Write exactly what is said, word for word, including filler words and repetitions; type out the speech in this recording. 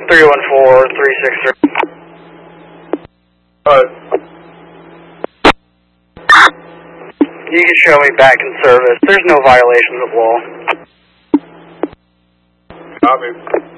three one four, three six three. Uh, You can show me back in service. There's no violations of law. copy.